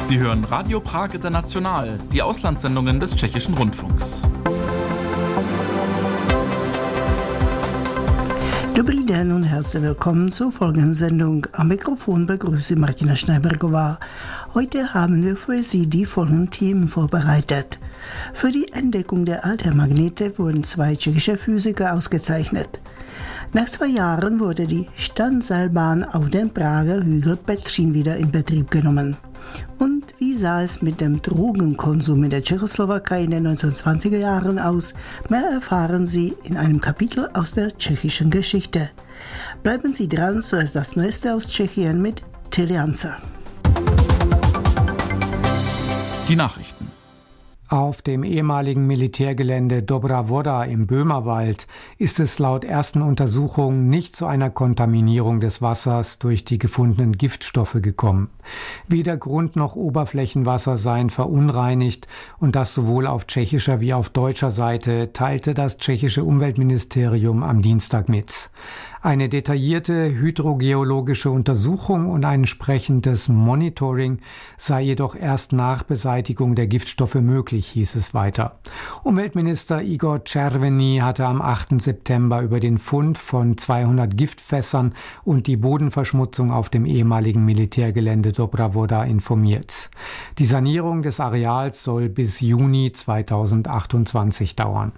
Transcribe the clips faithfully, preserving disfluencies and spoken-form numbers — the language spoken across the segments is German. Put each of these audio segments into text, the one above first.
Sie hören Radio Prag International, die Auslandssendungen des Tschechischen Rundfunks. Dobrý den und herzlich willkommen zur folgenden Sendung. Am Mikrofon begrüße Martina Schneibergová. Heute haben wir für Sie die folgenden Themen vorbereitet. Für die Entdeckung der Altermagnete wurden zwei tschechische Physiker ausgezeichnet. Nach zwei Jahren wurde die Standseilbahn auf dem Prager Hügel Petřín wieder in Betrieb genommen. Und wie sah es mit dem Drogenkonsum in der Tschechoslowakei in den neunzehnhundertzwanziger Jahren aus? Mehr erfahren Sie in einem Kapitel aus der tschechischen Geschichte. Bleiben Sie dran, zuerst das Neueste aus Tschechien mit Tilly Hanser. Die Nachrichten. Auf dem ehemaligen Militärgelände Dobrá Voda im Böhmerwald ist es laut ersten Untersuchungen nicht zu einer Kontaminierung des Wassers durch die gefundenen Giftstoffe gekommen. Weder Grund- noch Oberflächenwasser seien verunreinigt und das sowohl auf tschechischer wie auf deutscher Seite, teilte das tschechische Umweltministerium am Dienstag mit. Eine detaillierte hydrogeologische Untersuchung und ein entsprechendes Monitoring sei jedoch erst nach Beseitigung der Giftstoffe möglich, hieß es weiter. Umweltminister Igor Červený hatte am achten September über den Fund von zweihundert Giftfässern und die Bodenverschmutzung auf dem ehemaligen Militärgelände Dobrá Voda informiert. Die Sanierung des Areals soll bis Juni zweitausendachtundzwanzig dauern.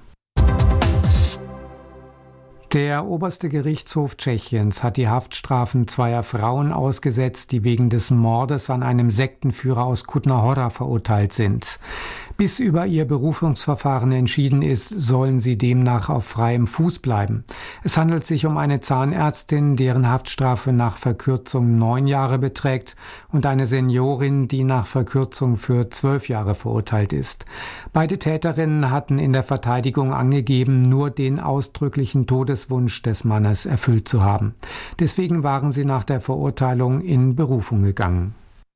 Der oberste Gerichtshof Tschechiens hat die Haftstrafen zweier Frauen ausgesetzt, die wegen des Mordes an einem Sektenführer aus Kutná Hora verurteilt sind. Bis über ihr Berufungsverfahren entschieden ist, sollen sie demnach auf freiem Fuß bleiben. Es handelt sich um eine Zahnärztin, deren Haftstrafe nach Verkürzung neun Jahre beträgt, und eine Seniorin, die nach Verkürzung für zwölf Jahre verurteilt ist. Beide Täterinnen hatten in der Verteidigung angegeben, nur den ausdrücklichen Todeswunsch des Mannes erfüllt zu haben. Deswegen waren sie nach der Verurteilung in Berufung gegangen.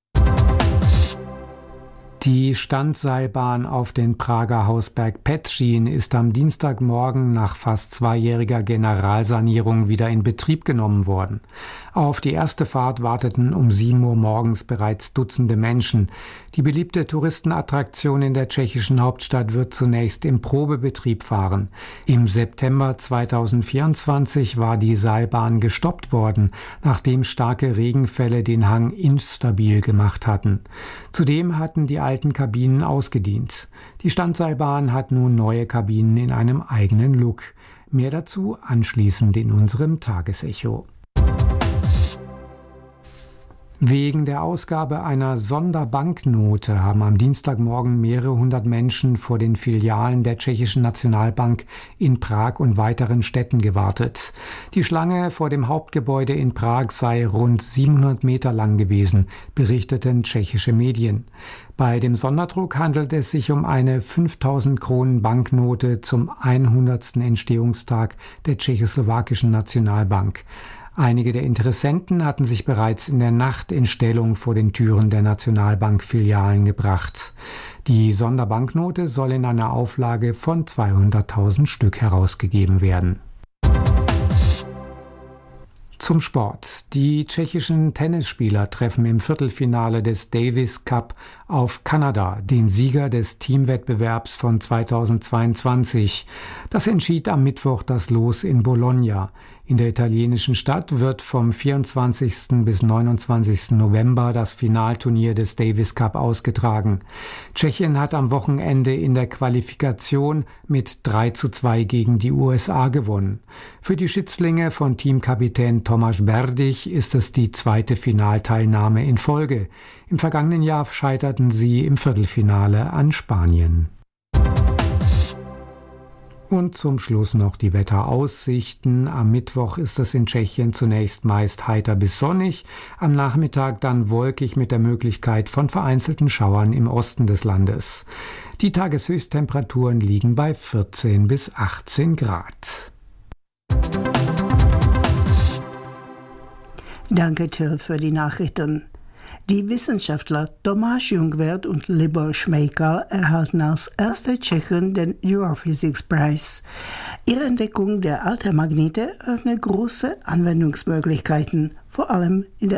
Die Standseilbahn auf den Prager Hausberg Petřín ist am Dienstagmorgen nach fast zweijähriger Generalsanierung wieder in Betrieb genommen worden. Auf die erste Fahrt warteten um sieben Uhr morgens bereits Dutzende Menschen. Die beliebte Touristenattraktion in der tschechischen Hauptstadt wird zunächst im Probebetrieb fahren. Im September zweitausendvierundzwanzig war die Seilbahn gestoppt worden, nachdem starke Regenfälle den Hang instabil gemacht hatten. Zudem hatten die alten Kabinen ausgedient. Die Standseilbahn hat nun neue Kabinen in einem eigenen Look. Mehr dazu anschließend in unserem Tagesecho. Wegen der Ausgabe einer Sonderbanknote haben am Dienstagmorgen mehrere hundert Menschen vor den Filialen der Tschechischen Nationalbank in Prag und weiteren Städten gewartet. Die Schlange vor dem Hauptgebäude in Prag sei rund siebenhundert Meter lang gewesen, berichteten tschechische Medien. Bei dem Sonderdruck handelt es sich um eine fünftausend Kronen Banknote zum hundertsten Entstehungstag der tschechoslowakischen Nationalbank. Einige der Interessenten hatten sich bereits in der Nacht in Stellung vor den Türen der Nationalbank-Filialen gebracht. Die Sonderbanknote soll in einer Auflage von zweihunderttausend Stück herausgegeben werden. Zum Sport. Die tschechischen Tennisspieler treffen im Viertelfinale des Davis Cup auf Kanada, den Sieger des Teamwettbewerbs von zweitausendzweiundzwanzig. Das entschied am Mittwoch das Los in Bologna. In der italienischen Stadt wird vom vierundzwanzigsten bis neunundzwanzigsten November das Finalturnier des Davis Cup ausgetragen. Tschechien hat am Wochenende in der Qualifikation mit drei zu zwei gegen die U S A gewonnen. Für die Schützlinge von Teamkapitän Tomáš Berdych ist es die zweite Finalteilnahme in Folge. Im vergangenen Jahr scheiterten sie im Viertelfinale an Spanien. Und zum Schluss noch die Wetteraussichten. Am Mittwoch ist es in Tschechien zunächst meist heiter bis sonnig, am Nachmittag dann wolkig mit der Möglichkeit von vereinzelten Schauern im Osten des Landes. Die Tageshöchsttemperaturen liegen bei vierzehn bis achtzehn Grad. Danke, Till, für die Nachrichten. Die Wissenschaftler Tomáš Jungwirth und Libor Šmejkal erhalten als erste Tschechen den Europhysics-Preis. Ihre Entdeckung der Altermagnete öffnet große Anwendungsmöglichkeiten, vor allem in der